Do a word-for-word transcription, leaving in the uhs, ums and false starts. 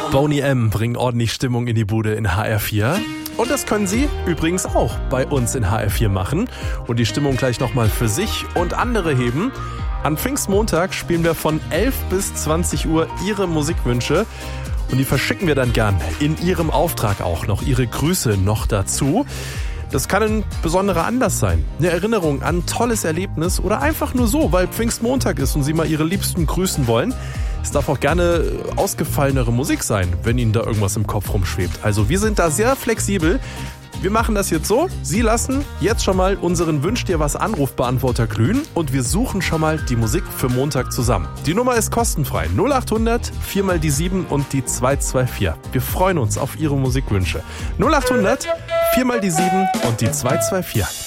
Boney M. bringen ordentlich Stimmung in die Bude in H R vier. Und das können Sie übrigens auch bei uns in H R vier machen und die Stimmung gleich nochmal für sich und andere heben. An Pfingstmontag spielen wir von elf bis zwanzig Uhr Ihre Musikwünsche und die verschicken wir dann gern in Ihrem Auftrag auch noch Ihre Grüße noch dazu. Das kann ein besonderer Anlass sein, eine Erinnerung an ein tolles Erlebnis oder einfach nur so, weil Pfingstmontag ist und Sie mal Ihre Liebsten grüßen wollen. Es darf auch gerne ausgefallenere Musik sein, wenn Ihnen da irgendwas im Kopf rumschwebt. Also wir sind da sehr flexibel. Wir machen das jetzt so, Sie lassen jetzt schon mal unseren Wünsch dir was Anrufbeantworter glühen und wir suchen schon mal die Musik für Montag zusammen. Die Nummer ist kostenfrei, null acht hundert vier mal die sieben und die zwei zwei vier. Wir freuen uns auf Ihre Musikwünsche. null acht hundert vier mal die sieben und die zwei zwei vier.